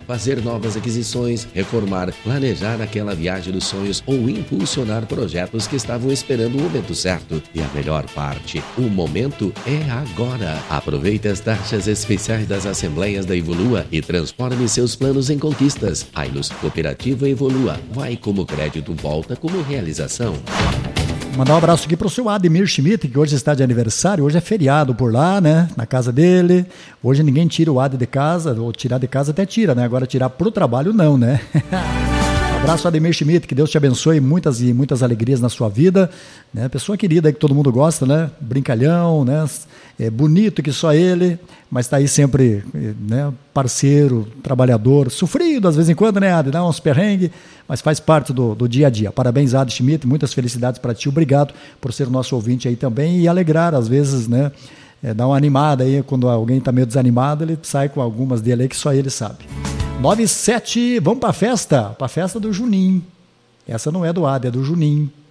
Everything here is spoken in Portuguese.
fazer novas aquisições, reformar, planejar aquela viagem dos sonhos ou impulsionar projetos que estavam esperando o momento certo. E a melhor parte, o momento é agora. Aproveite as taxas especiais das assembleias da Evolua e transforme seus planos em conquistas. A Ilus Cooperativa Evolua. Vai como crédito, volta como realização. Mandar um abraço aqui para o seu Ademir Schmidt, que hoje está de aniversário. Hoje é feriado por lá, né? Na casa dele. Hoje ninguém tira o Ade de casa, ou tirar de casa até tira, né? Agora tirar pro trabalho não, né? Abraço, Ademir Schmidt, que Deus te abençoe, muitas e muitas alegrias na sua vida, né? Pessoa querida aí que todo mundo gosta, né? Brincalhão, né? É bonito que só ele, mas está aí sempre, né? Parceiro, trabalhador, sofrido às vezes em quando, né, Ade? Dá uns perrengues, mas faz parte do dia a dia. Parabéns, Ade Schmidt, muitas felicidades para ti, obrigado por ser nosso ouvinte aí também e alegrar às vezes, né? Dar uma animada aí, quando alguém está meio desanimado, ele sai com algumas dele aí que só ele sabe. 9-7, vamos para a festa do Juninho. Essa não é do Ade, é do Juninho.